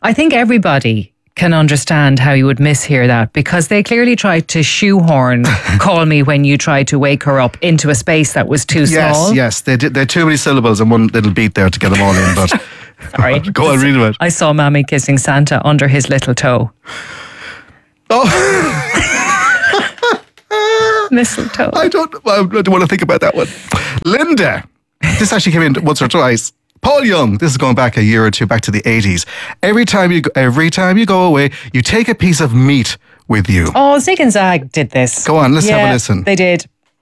I think everybody can understand how you would mishear that, because they clearly tried to shoehorn call me when you tried to wake her up into a space that was too small. Yes, they did. There are too many syllables and one little beat there to get them all in. But sorry, go on, read it. I saw Mammy kissing Santa under his little toe. Oh. Mistletoe. I don't want to think about that one. Linda, this actually came in once or twice. Paul Young, this is going back a year or two, back to the 80s. Every time you go away, you take a piece of meat with you. Oh, Zig and Zag did this. Go on, let's have a listen. They did.